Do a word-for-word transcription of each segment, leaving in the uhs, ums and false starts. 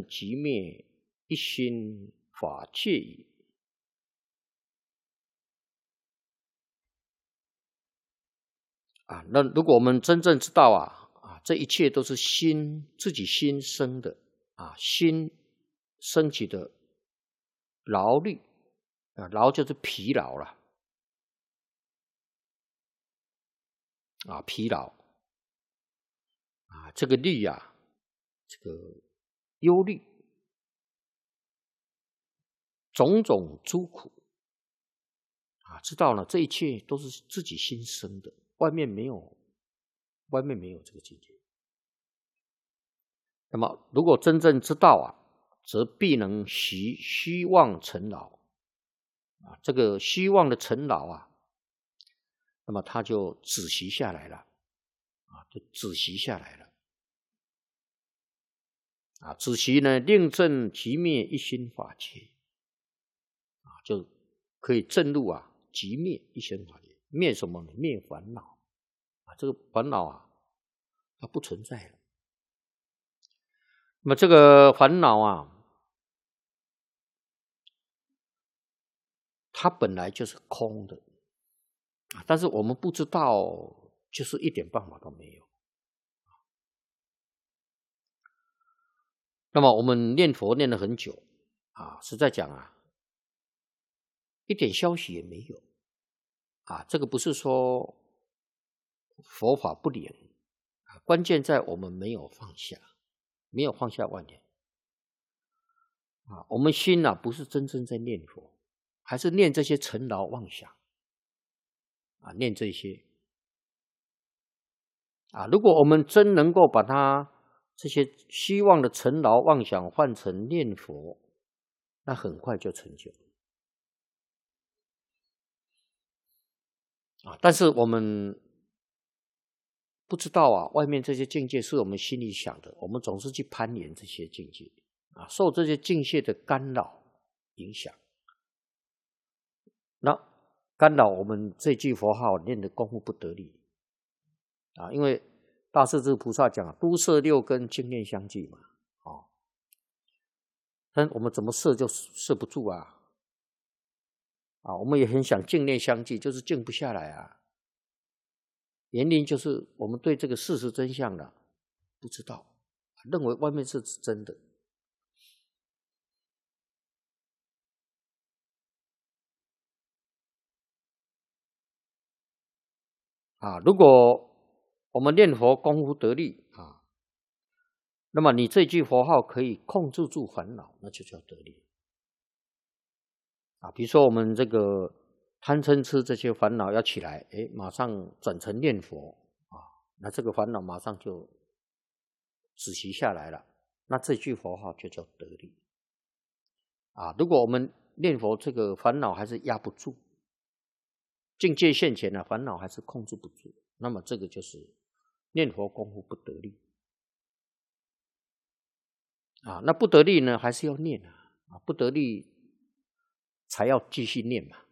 即灭，一心法界矣。啊，那如果我们真正知道啊，啊，这一切都是心自己心生的啊，心升起的劳力啊，劳就是疲劳了啊，疲劳啊，这个力啊，这个忧虑，种种诸苦啊，知道了这一切都是自己心生的，外面没有，外面没有这个境界。那么，如果真正知道啊，则必能习虚妄尘劳啊，这个虚妄的尘劳啊，那么他就止息下来了啊，就止息下来了啊，止息呢，令证即灭一心法界啊，就可以证入啊，即灭一心法界。灭什么呢？灭烦恼啊，这个烦恼啊，它不存在了。那么这个烦恼啊，它本来就是空的，但是我们不知道，就是一点办法都没有。那么我们念佛念了很久啊，实在讲啊，一点消息也没有啊。这个不是说佛法不灵啊，关键在我们没有放下，没有放下万念啊。我们心啊，不是真正在念佛，还是念这些尘劳妄想啊，念这些啊。如果我们真能够把它这些希望的尘劳妄想换成念佛，那很快就成就啊。但是我们不知道啊，外面这些境界是我们心里想的，我们总是去攀岩这些境界啊，受这些境界的干扰影响，那干扰我们这句佛号念的功夫不得力啊。因为大势至菩萨讲，都摄六根，净念相继嘛，哦，但我们怎么摄就摄不住啊，啊，我们也很想净念相继，就是静不下来啊。原因就是我们对这个事实真相的不知道，认为外面是真的啊。如果我们念佛功夫得力啊，那么你这句佛号可以控制住烦恼，那就叫得力啊。比如说我们这个贪嗔痴这些烦恼要起来，哎，马上转成念佛啊，那这个烦恼马上就止息下来了，那这句佛号就叫得力啊。如果我们念佛这个烦恼还是压不住，境界现前了，烦恼还是控制不住，那么这个就是念佛功夫不得力啊。那不得力呢，还是要念啊，啊，不得力才要继续念嘛。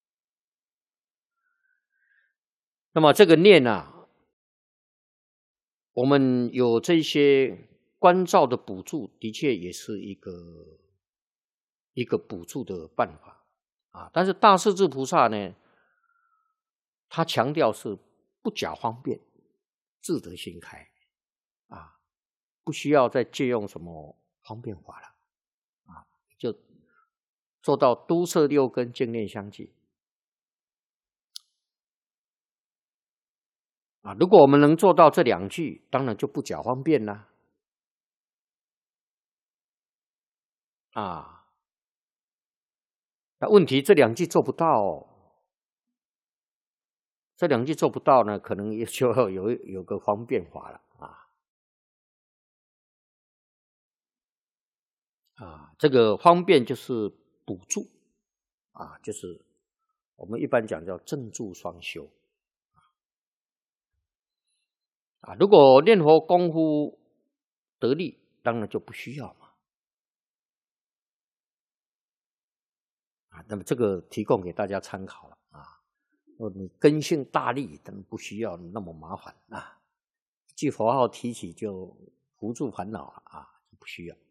那么这个念啊，我们有这些观照的补助，的确也是一个一个补助的办法啊。但是大势至菩萨呢，他强调是不假方便，自得心开啊，不需要再借用什么方便法了啊，就做到都摄六根，净念相继啊。如果我们能做到这两句，当然就不假方便啦啊。那问题这两句做不到，这两句做不到呢，可能也就有有个方便法了啊。啊，这个方便就是补助啊，就是我们一般讲叫正助双修啊。如果念佛功夫得力，当然就不需要嘛啊。那么这个提供给大家参考了啊。你根性大力，当然不需要那么麻烦啊。一句佛号提起就扶助烦恼了啊，就不需要。